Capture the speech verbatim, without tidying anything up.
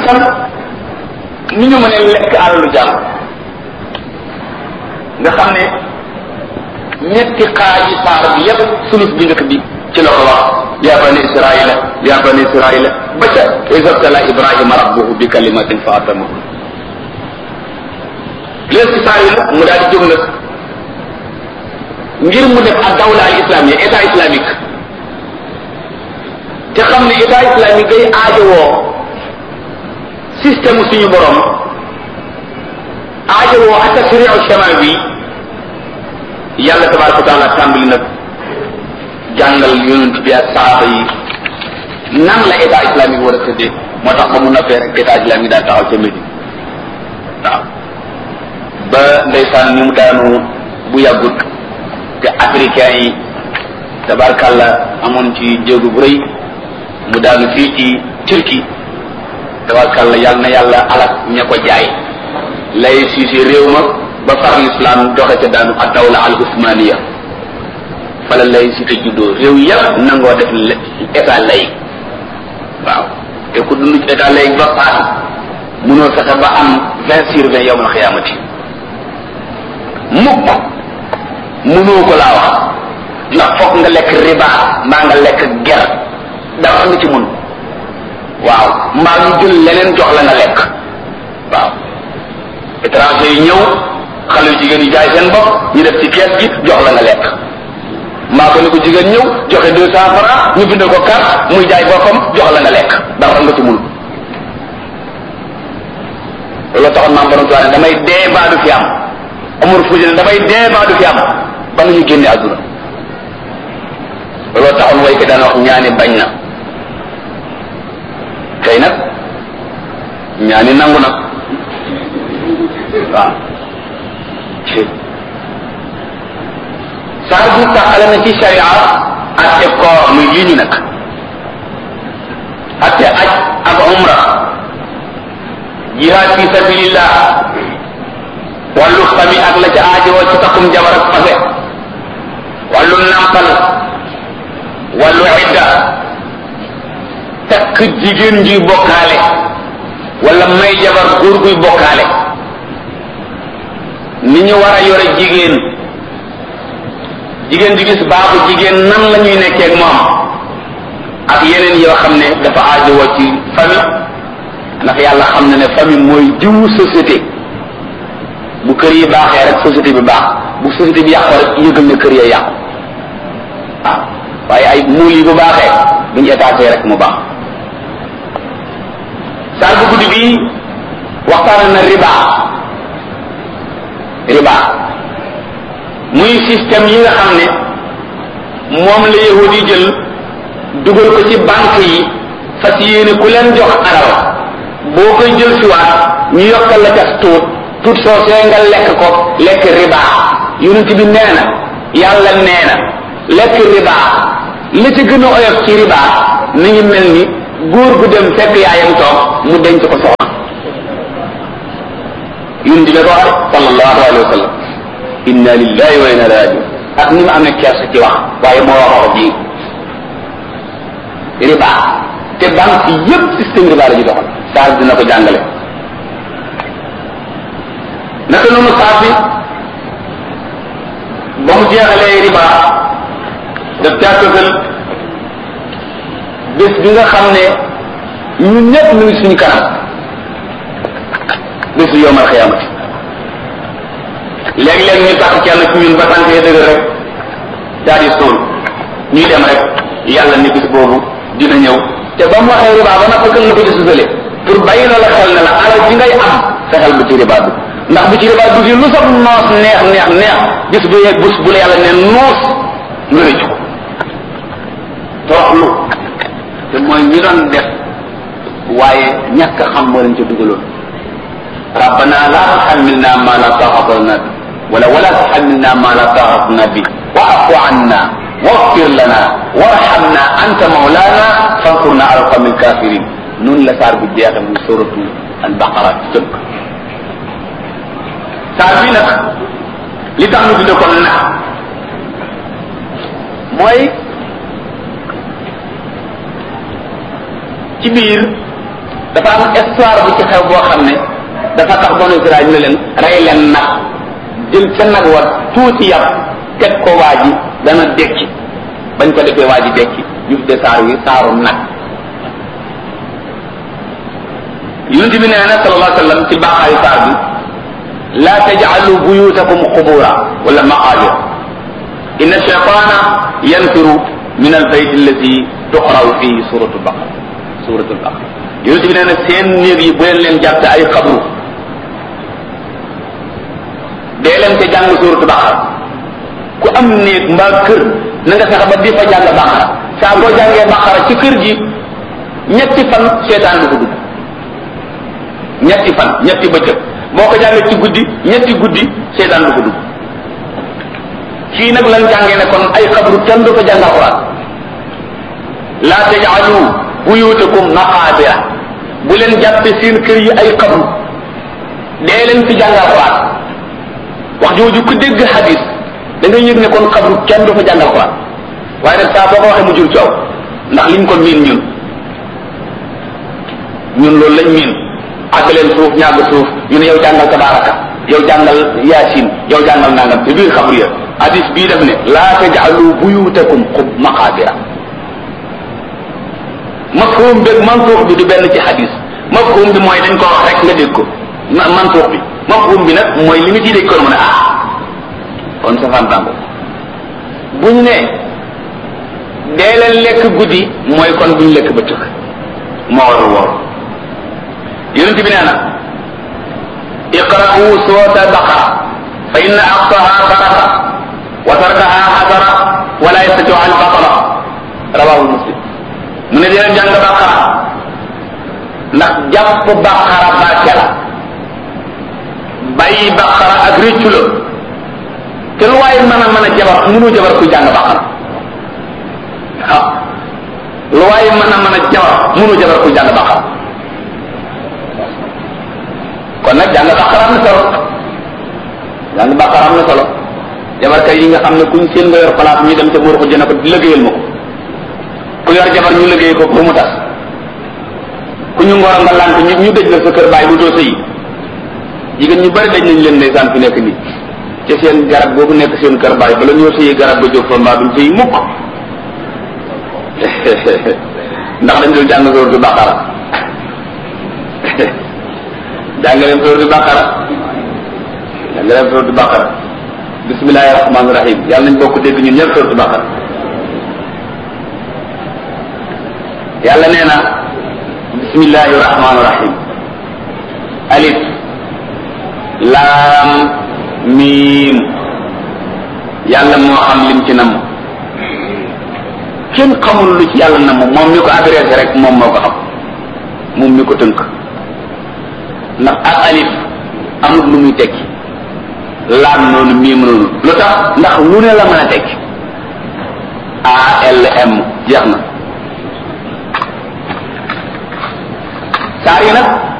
itam ni ñu mën a lekk alalu jàmm nga xam ne ñetti xaaji saar bi yépp sulus bi njëkk bi ci la ko wax yaa bani israila yaa bani israila ba ca isabtala ibrahima rabbuhu bi kalimatin fa atamahu léegi ci saar yi nag mu daal di jóg nag ngir mu def ak dawla al islamia état islamique te xam ne état islamique day aajowoo système suñu borom aajowoo ak tashri'u shamal bi yàlla tabaraka wa taala tàmbali nag jàngal yonent bi ak saaba yi nan la état islamique war a tëddee moo tax ba mu noppee rek état islamique daa taxaw ca Médine waaw ba ndeysaan ni mu daanu bu yàggut te africain yi tabarkàlla amoon ci jéegu bu rëy mu daanu fii ci Turquie tabarkàlla yàlla na yàlla alak ña ko jaay lay siisi réew ma ba far l'islam doxe ca daanu ak dawla al usmaniya fala lay si te juddoo réew yëpp nangoo def état lay waaw te ku dund ci état lay ba paas mënoo fexe ba am vingt sur vingt yawmal xiyaamati mukk mënoo ko laa wax ndax foog nga lekk riba mbaa nga lekk ger dara nga ci mun waaw mbaa ñu jël leneen jox la nga lekk waaw étranger yi ñëw xale yu jigéen yi jaay seen bopp ñu def ci kees gi jox la nga lekk mbaa ko ni ko jigéen ñëw joxe deux cent francs ñu bind ko carte muy jaay boppam jox la nga lekk dara nga ci mun loolu taxoon maam borom tuwaane damay dee baa du fi am amul fuusi ne damay dee baa du fi am ba nu ñu génne àdduna loolu taxoon way ko daan wax ñaani bañ na tey nag ñaani nangu na waaw saar bi taxale na ci sharia atte koor muy lii ñu nag atte aj ak umra jihaad fi sabilillah wàllu famille ak la ca aajowoo ci takkum jabar ak fase wàllu nampal wàllu idda takk jigéen ji bokkaale wala may jabar góor guy bokkaale ni ñu war a yore jigéen jigéen ji gis baaxu jigéen nan la ñuy nekkee ak moom ak yeneen yoo xam ne dafa aajowoo ci famille ndax yàlla xam na ne famille mooy jiwu société bu kër yi baaxee rek société bi baax bu société bi yàqoo rek yëgal ne kër ya yàqu waaw waaye ay muul yi bu baaxee buñu étaté rek mu baax saar bu guddi bi waxtaan na riba riba muy système yi nga xam ne moom la yahud yi jël dugal ko ci banque yi fas yéene ku leen jox alal boo koy jël siwaat ñu yokkal la cas tuut tuut soosee nga lekk ko lekk riba yonent bi nee na yàlla nee na lekk riba li ci gën a oyof ci riba mi ngi mel ni góor gu dem fekk yaayam toog mu denc ko soxna yonent bi ko wax sallallahu alayhi wa sallam inna lillahi wa inna ilayhi rajiun ak ni mu amee kersa ci wax waaye moo wax wax ji riba te banque yépp système riba la ñu doxal saa dina ko jàngale naka noonu saa fi ba mu jeexalee riba daf caa tëgal bés bi nga xam ne ñun ñëpp ñu ngi suñu kanam bésu yowmal xiyaamati léeg-léeg ñu tax kenn ci ñun ba tànk yi dëgër rek daal di sóol ñuy dem rek yàlla ni bis boobu dina ñëw te ba mu waxee riba ba na ko gën na ko ci susale pour bàyyi la la xel ne la alal ji ngay am fexeel bu ci riba dugg ndax bu ci riba dugg lu sax noos neex neex neex gis bu yeeg bus bu la yàlla ne noos nga rëcc ko toroxlu te mooy ñi doon def waaye ñàkk xam moo leen ca dugaloon rabbana la tuhammilna ma la taqata lana bi wala wala tuhammilna ma la taqata lana bi wa'fu anna waghfir lana warhamna anta mawlana fansurna ala alqawmi alkafirin noonu la saar bi jeexe muy suratu albaqara tënk saar bi nag li tax ñu dina ko nag mooy ci biir dafa am histoire bu ci xew boo xam ne dafa tax banu Israël ñu ne leen rey leen nag jël ca nag war tuuti yàpp teg ko waa ji dana dekki bañ ko defee waa ji dekki ñu tuddee saar wi saaru nag. yonent bi nee na sallallahu alayhi wa sallam ci baaxaayu saar bi la taj'alu buyutakum qubura wala maqabir inna shaytana yanfiru min albayt allati tuqra'u fihi suratul baqara suratul baqara yonent bi nee na seen néeg yi bu leen leen jàppe ay xabru dee leen te jàng suratul baqara ku am néeg mbaa kër na nga fexe ba di fa jàng baqara saa boo jàngee baqara ci kër gi ñetti fan seetaan du ko dugg ñetti fan ñetti bëccëg boo ko jàngee ci guddi ñetti guddi seetaan du ko dugg kii nag lan jàngee ne kon ay xabru kenn du fa jàng alquran la taj'alu buyutakum maqabira bu leen jàppe seen kër yi ay xabru dee leen fi jàng alquran wax jooju ku dégg hadis da nga yëg ne kon xabru kenn du fa jàng alquran waaye nag saa boo ko waxee mu jur coow ndax liñ ko miin ñun ñun loolu lañ miin àgg leen suuf ñàgg suuf ñu ne yow jàngal tabaraka yow jàngal yaasin yow jàngal nangam te biir xabru ya hadis bii def ne laa taj'alu buyutakum xub maqabira mafhum beeg mantuux bi du benn ci hadis mafhum bi mooy dañ ko wax rek nga dégg ko mantuux bi mafhum bi nag mooy li nga ciy dégg ko mu ne ah kon sa fantango bu ñu ne dee leen lekk guddi mooy kon bu ñu lekk bëccëg moo war a woor yonent bi nee na iqra'u surata baqara fa inna aqsaha baraka wa tarkaha hasara wa la yastati'u an batala rawahu muslim mu ne dina jàng baqara ndax jàpp baqara barke la bàyyi baqara ak réccu la te lu waaye mën a mën a jabar mënu jabar kuy jàng baqara waaw lu waaye mën a mën a jabar mënu jabar kuy jàng baqara kon nag jàng baqara am na solo jàng baqara am na solo jabarkat yi nga xam ne kuñ seen nga yor place ñu dem ca buur ko jëna ko liggéeyal ma ko ku yor jabar ñu liggéey ko pour mu tas ku ñu ngoro nga lant ñu ñu dëj la sa kër bàyyi bu doo sëyi jigéen ñu bari daj nañ leen ndeysaan fi nekk nii ci seen garab boobu nekk seen kër bàyyi bala ñoo sëyi garab ba jóg fa mbaa duñ sëyi mukk ndax dañ dul jàng sóoratu baqara jàng leen sóoratu baqara jàng leen sóoratu baqara bismillahi rahmaani rahim yàlla nañ bokk dégg ñun ñëpp sóoratu baqara yàlla nee na bismillahi rahmaani rahim alif laam miim yàlla moo xam lim ci nam kenn xamul lu ci yàlla nam moom mi ko adressé rek moom moo ko xam moom mi ko tënk ndax ak alif amul lu muy tekki laam noonu miim noonu lu tax ndax lu ne la mën a tekki A L M jeex na saar yi nag